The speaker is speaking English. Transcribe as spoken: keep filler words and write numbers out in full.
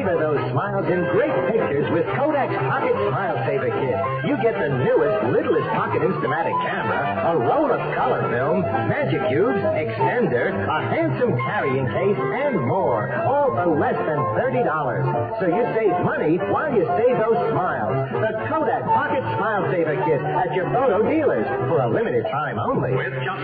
savor those smiles in great pictures with Kodak's Pocket Smile Saver Kit. You get the newest, littlest pocket Instamatic camera, a roll of color film, magic cubes, extender, a handsome carrying case, and more. All for less than thirty dollars. So you save money while you save those smiles. The Kodak Pocket Smile Saver Kit at your photo dealers for a limited time only. With just